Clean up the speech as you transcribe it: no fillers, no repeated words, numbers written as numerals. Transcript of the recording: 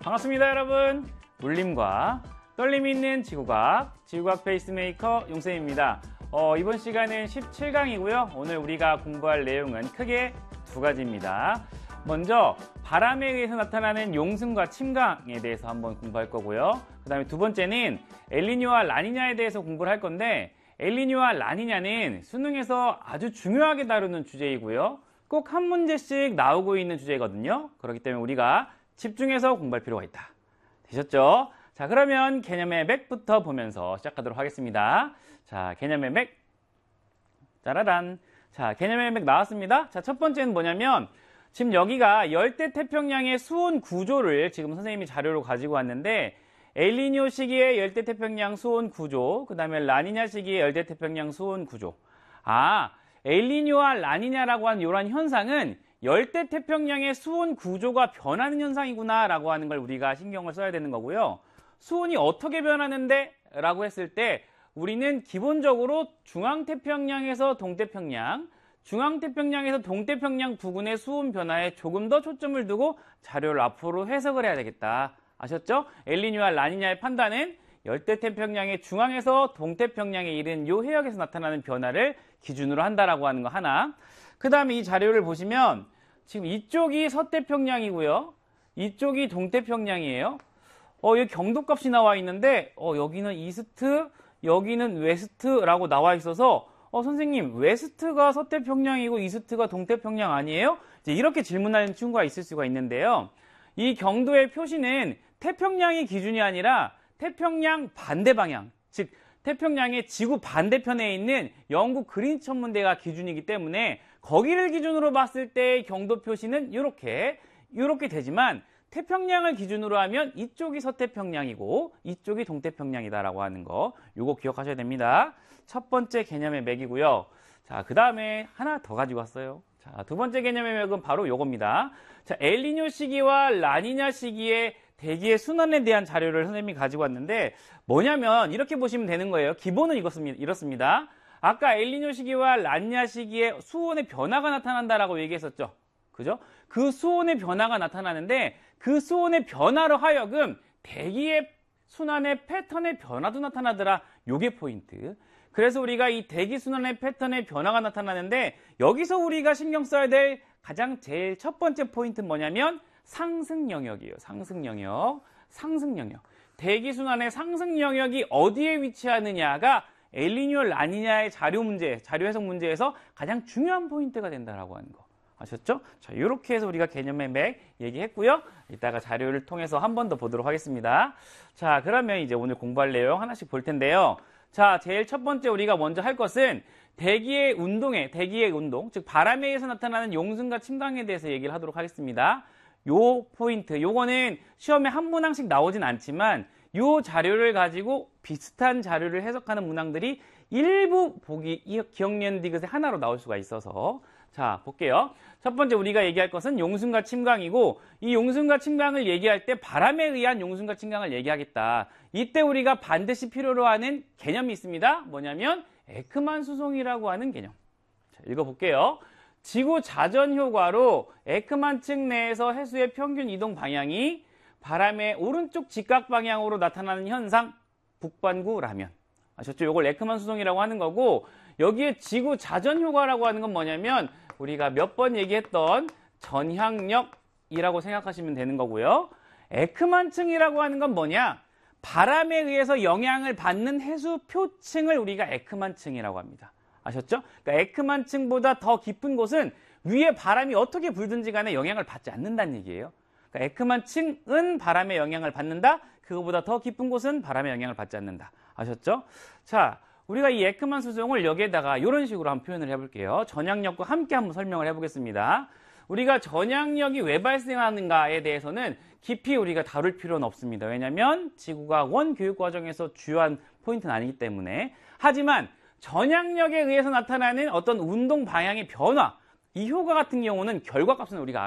반갑습니다, 여러분. 울림과 떨림이 있는 지구과학 페이스메이커 용쌤입니다. 이번 시간은 17강이고요. 오늘 우리가 공부할 내용은 크게 두 가지입니다. 먼저 바람에 의해서 나타나는 용승과 침강에 대해서 한번 공부할 거고요. 그 다음에 두 번째는 엘니뇨와 라니냐에 대해서 공부를 할 건데, 엘니뇨와 라니냐는 수능에서 아주 중요하게 다루는 주제이고요. 꼭 한 문제씩 나오고 있는 주제거든요. 그렇기 때문에 우리가 집중해서 공부할 필요가 있다. 되셨죠? 자, 그러면 개념의 맥부터 보면서 시작하도록 하겠습니다. 자, 개념의 맥. 짜라란. 자, 개념의 맥 나왔습니다. 자, 첫 번째는 뭐냐면, 지금 여기가 열대태평양의 수온 구조를 지금 선생님이 자료로 가지고 왔는데, 엘니뇨 시기의 열대태평양 수온 구조, 그 다음에 라니냐 시기의 열대태평양 수온 구조. 엘니뇨와 라니냐라고 하는 이러한 현상은 열대태평양의 수온 구조가 변하는 현상이구나 라고 하는 걸 우리가 신경을 써야 되는 거고요. 수온이 어떻게 변하는데? 라고 했을 때 우리는 기본적으로 중앙태평양에서 동태평양, 중앙태평양에서 동태평양 부근의 수온 변화에 조금 더 초점을 두고 자료를 앞으로 해석을 해야 되겠다. 아셨죠? 엘니뇨와 라니냐의 판단은 열대태평양의 중앙에서 동태평양에 이른 요 해역에서 나타나는 변화를 기준으로 한다라고 하는 거 하나. 그 다음에 이 자료를 보시면 지금 이쪽이 서태평양이고요. 이쪽이 동태평양이에요. 여기 경도값이 나와 있는데 여기는 이스트, 여기는 웨스트라고 나와 있어서 선생님 웨스트가 서태평양이고 이스트가 동태평양 아니에요? 이제 이렇게 질문하는 친구가 있을 수가 있는데요. 이 경도의 표시는 태평양이 기준이 아니라 태평양 반대 방향, 즉 태평양의 지구 반대편에 있는 영국 그린위치 천문대가 기준이기 때문에 거기를 기준으로 봤을 때 경도 표시는 이렇게 되지만 태평양을 기준으로 하면 이쪽이 서태평양이고 이쪽이 동태평양이다라고 하는 거 요거 기억하셔야 됩니다. 첫 번째 개념의 맥이고요. 자, 그 다음에 하나 더 가지고 왔어요. 자, 두 번째 개념의 맥은 바로 요겁니다. 자, 엘니뇨 시기와 라니냐 시기의 대기의 순환에 대한 자료를 선생님이 가지고 왔는데 뭐냐면 이렇게 보시면 되는 거예요. 기본은 이렇습니다. 아까 엘니뇨 시기와 라니냐 시기에 수온의 변화가 나타난다라고 얘기했었죠. 그죠? 그 수온의 변화가 나타나는데 그 수온의 변화로 하여금 대기의 순환의 패턴의 변화도 나타나더라. 요게 포인트. 그래서 우리가 이 대기 순환의 패턴의 변화가 나타나는데 여기서 우리가 신경 써야 될 가장 제일 첫 번째 포인트는 뭐냐면 상승 영역이에요. 상승 영역. 대기 순환의 상승 영역이 어디에 위치하느냐가 엘니뇨 라니냐의 자료 해석 문제에서 가장 중요한 포인트가 된다라고 하는 거. 아셨죠? 자, 이렇게 해서 우리가 개념의 맥 얘기했고요. 이따가 자료를 통해서 한 번 더 보도록 하겠습니다. 자, 그러면 이제 오늘 공부할 내용 하나씩 볼 텐데요. 자, 제일 첫 번째 우리가 먼저 할 것은 대기의 운동, 즉 바람에 의해서 나타나는 용승과 침강에 대해서 얘기를 하도록 하겠습니다. 요 포인트, 요거는 시험에 한 문항씩 나오진 않지만 요 자료를 가지고 비슷한 자료를 해석하는 문항들이 일부 기억니은 디귿의 하나로 나올 수가 있어서 자, 볼게요. 첫 번째 우리가 얘기할 것은 용승과 침강이고 이 용승과 침강을 얘기할 때 바람에 의한 용승과 침강을 얘기하겠다. 이때 우리가 반드시 필요로 하는 개념이 있습니다. 뭐냐면 에크만 수송이라고 하는 개념. 자, 읽어볼게요. 지구 자전 효과로 에크만층 내에서 해수의 평균 이동 방향이 바람의 오른쪽 직각 방향으로 나타나는 현상, 북반구라면. 아셨죠? 이걸 에크만 수송이라고 하는 거고 여기에 지구 자전 효과라고 하는 건 뭐냐면 우리가 몇 번 얘기했던 전향력이라고 생각하시면 되는 거고요. 에크만층이라고 하는 건 뭐냐? 바람에 의해서 영향을 받는 해수 표층을 우리가 에크만층이라고 합니다. 아셨죠? 그러니까 에크만층보다 더 깊은 곳은 위에 바람이 어떻게 불든지 간에 영향을 받지 않는다는 얘기예요. 그러니까 에크만층은 바람의 영향을 받는다. 그거보다 더 깊은 곳은 바람의 영향을 받지 않는다. 아셨죠? 자, 우리가 이 에크만 수송을 여기에다가 이런 식으로 한번 표현을 해볼게요. 전향력과 함께 한번 설명을 해보겠습니다. 우리가 전향력이 왜 발생하는가에 대해서는 깊이 우리가 다룰 필요는 없습니다. 왜냐하면 지구가 원 교육 과정에서 주요한 포인트는 아니기 때문에. 하지만 전향력에 의해서 나타나는 어떤 운동 방향의 변화, 이 효과 같은 경우는 결과값은 우리가